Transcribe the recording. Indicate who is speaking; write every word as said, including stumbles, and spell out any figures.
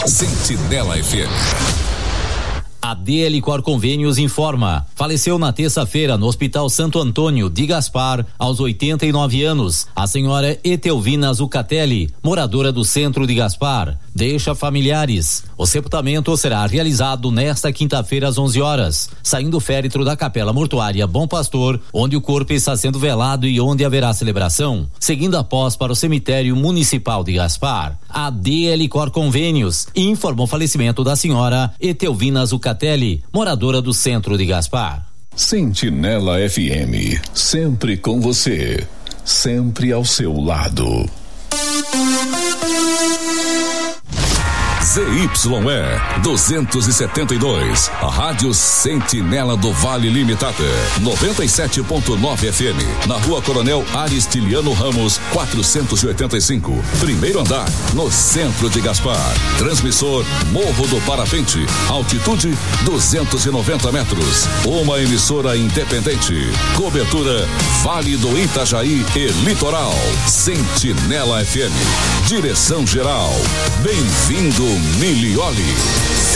Speaker 1: Sentinela F M.
Speaker 2: A D L Cor Convênios informa: faleceu na terça-feira no Hospital Santo Antônio de Gaspar, aos oitenta e nove anos, a senhora Etelvina Zucatelli, moradora do centro de Gaspar. Deixa familiares. O sepultamento será realizado nesta quinta-feira às onze horas, saindo o féretro da Capela Mortuária Bom Pastor, onde o corpo está sendo velado e onde haverá celebração, seguindo após para o cemitério municipal de Gaspar. A D L Cor Convênios informou o falecimento da senhora Etelvina Zucatelli, moradora do centro de Gaspar.
Speaker 1: Sentinela F M, sempre com você, sempre ao seu lado. Z Y E duzentos e setenta e dois, a Rádio Sentinela do Vale Limitada, noventa e sete ponto nove F M, na Rua Coronel Aristiliano Ramos, quatrocentos e oitenta e cinco, primeiro andar, no centro de Gaspar. Transmissor Morro do Parapente, altitude duzentos e noventa metros. Uma emissora independente. Cobertura Vale do Itajaí e Litoral. Sentinela F M. Direção geral. Bem-vindo, Milioli.